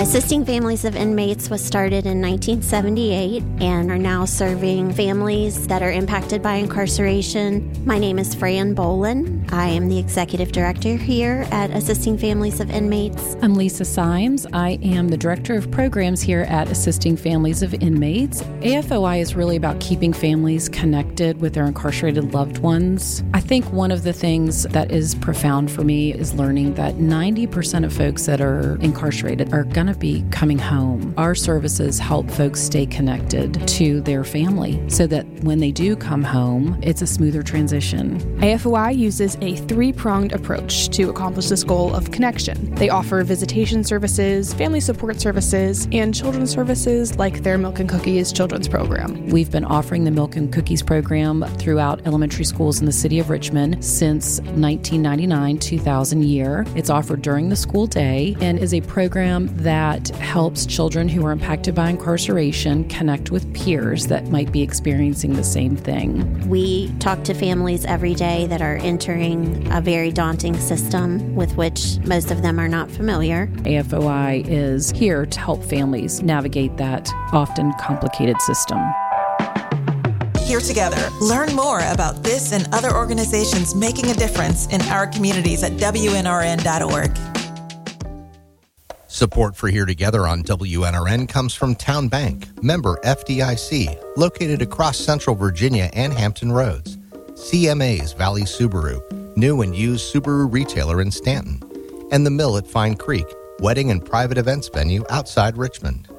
Assisting Families of Inmates was started in 1978 and are now serving families that are impacted by incarceration. My name is Fran Bolin. I am the Executive Director here at Assisting Families of Inmates. I'm Lisa Symes. I am the Director of Programs here at Assisting Families of Inmates. AFOI is really about keeping families connected with their incarcerated loved ones. I think one of the things that is profound for me is learning that 90% of folks that are incarcerated are going to be coming home. Our services help folks stay connected to their family so that when they do come home, it's a smoother transition. AFOI uses a three-pronged approach to accomplish this goal of connection. They offer visitation services, family support services, and children's services like their Milk and Cookies children's program. We've been offering the Milk and Cookies program throughout elementary schools in the city of Richmond since 1999-2000 year. It's offered during the school day and is a program that helps children who are impacted by incarceration connect with peers that might be experiencing the same thing. We talk to families every day that are entering a very daunting system with which most of them are not familiar. AFOI is here to help families navigate that often complicated system. Here together. Learn more about this and other organizations making a difference in our communities at WNRN.org. Support for Here Together on WNRN comes from Town Bank, member FDIC, located across Central Virginia and Hampton Roads. CMA's Valley Subaru, new and used Subaru retailer in Stanton. And The Mill at Fine Creek, wedding and private events venue outside Richmond.